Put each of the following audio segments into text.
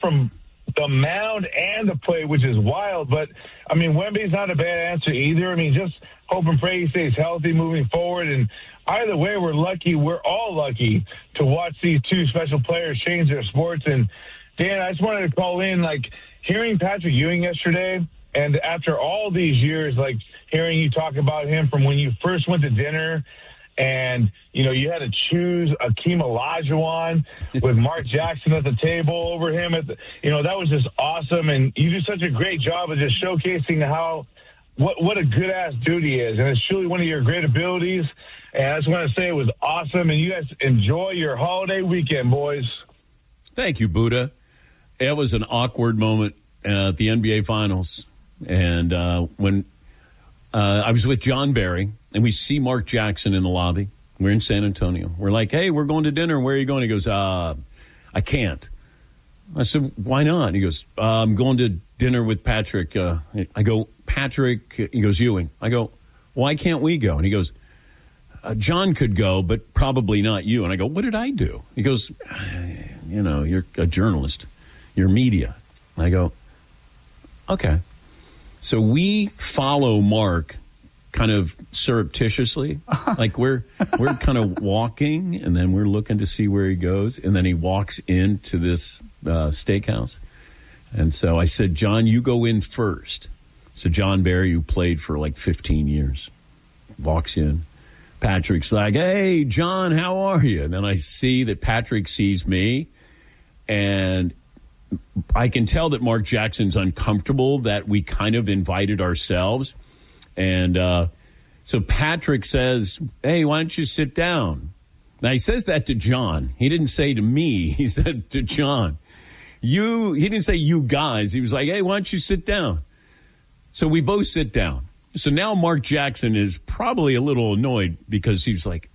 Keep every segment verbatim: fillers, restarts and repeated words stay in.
from the mound and the plate, which is wild. But, I mean, Wemby's not a bad answer either. I mean, just hope and pray he stays healthy moving forward. And either way, we're lucky. We're all lucky to watch these two special players change their sports. And, Dan, I just wanted to call in, like, hearing Patrick Ewing yesterday, and after all these years, like, hearing you talk about him from when you first went to dinner, and, you know, you had to choose Akeem Olajuwon with Mark Jackson at the table over him. At the, you know, that was just awesome. And you do such a great job of just showcasing how what, what a good-ass dude he is. And it's truly one of your great abilities. And I just want to say it was awesome. And you guys enjoy your holiday weekend, boys. Thank you, Buddha. It was an awkward moment uh, at the N B A Finals. And uh, when uh, I was with John Barry, and we see Mark Jackson in the lobby. We're in San Antonio. We're like, hey, we're going to dinner. Where are you going? He goes, uh, I can't. I said, why not? He goes, uh, I'm going to dinner with Patrick. Uh, I go, Patrick, he goes, Ewing. I go, why can't we go? And he goes, uh, John could go, but probably not you. And I go, what did I do? He goes, you know, you're a journalist. You're media. And I go, okay. So we follow Mark kind of surreptitiously, like we're we're kind of walking, and then we're looking to see where he goes, and then he walks into this uh, steakhouse. And so I said, John, you go in first. So John Barry, who played for like fifteen years, walks in. Patrick's like, hey, John, how are you? And then I see that Patrick sees me, and I can tell that Mark Jackson's uncomfortable that we kind of invited ourselves. And uh, so Patrick says, hey, why don't you sit down? Now, he says that to John. He didn't say to me. He said to John. You. He didn't say you guys. He was like, hey, why don't you sit down? So we both sit down. So now Mark Jackson is probably a little annoyed because he's like,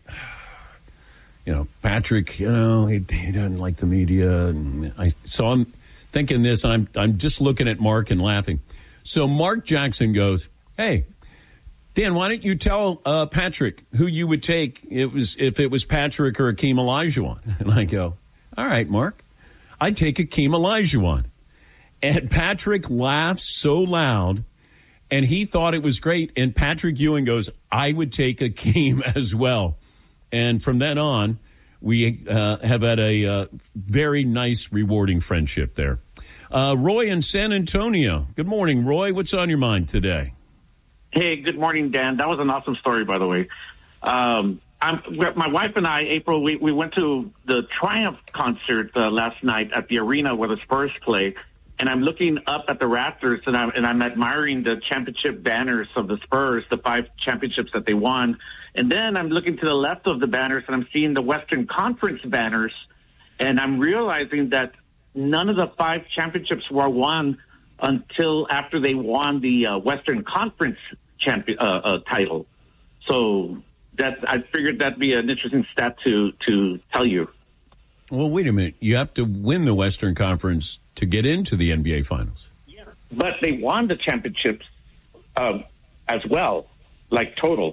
you know, Patrick, you know, he, he doesn't like the media. And I, so I'm thinking this, and I'm, I'm just looking at Mark and laughing. So Mark Jackson goes, hey, Dan, why don't you tell uh, Patrick who you would take it was if it was Patrick or Akeem Olajuwon? And I go, all right, Mark, I'd take Akeem Olajuwon. And Patrick laughs so loud, and he thought it was great. And Patrick Ewing goes, I would take Akeem as well. And from then on, we uh, have had a uh, very nice, rewarding friendship there. Uh, Roy in San Antonio. Good morning, Roy. What's on your mind today? Hey, good morning, Dan. That was an awesome story, by the way. Um, I'm, my wife and I, April, we, we went to the Triumph concert uh, last night at the arena where the Spurs play, and I'm looking up at the rafters, and I'm, and I'm admiring the championship banners of the Spurs, the five championships that they won. And then I'm looking to the left of the banners, and I'm seeing the Western Conference banners, and I'm realizing that none of the five championships were won until after they won the uh, Western Conference champion uh, uh, title. So that I figured that'd be an interesting stat to to tell you. Well, wait a minute. You have to win the Western Conference to get into the N B A Finals. Yeah, but they won the championships uh, as well, like total.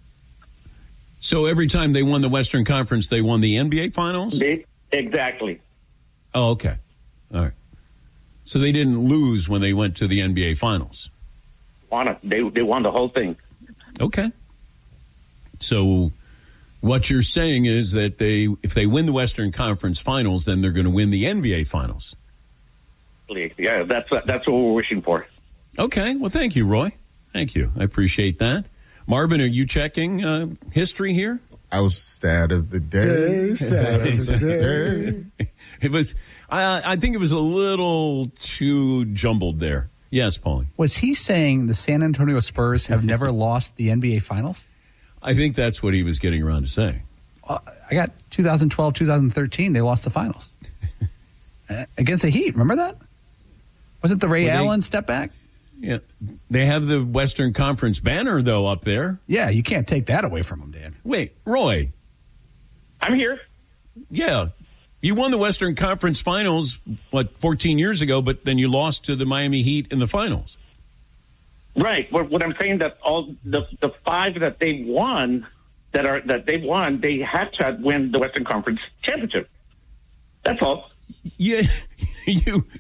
So every time they won the Western Conference, they won the N B A Finals? They, exactly. Oh, okay. All right. So they didn't lose when they went to the N B A Finals. Won it. They they won the whole thing. Okay. So what you're saying is that they, if they win the Western Conference Finals, then they're going to win the N B A Finals. Yeah, that's that's what we're wishing for. Okay. Well, thank you, Roy. Thank you. I appreciate that. Marvin, are you checking uh, history here? I was stat of the day. Stat of the day. It was. I, I think it was a little too jumbled there. Yes, Paulie. Was he saying the San Antonio Spurs have never lost the N B A Finals? I think that's what he was getting around to saying. Uh, I got twenty twelve, twenty thirteen. They lost the finals uh, against the Heat. Remember that? Wasn't the Ray well, Allen they, step back? Yeah, they have the Western Conference banner though up there. Yeah, you can't take that away from them, Dan. Wait, Roy. I'm here. Yeah. You won the Western Conference Finals, what, fourteen years ago, but then you lost to the Miami Heat in the finals. Right. What, what I'm saying that all the the five that they won that are that they won, they had to win the Western Conference championship. That's all. Yeah, you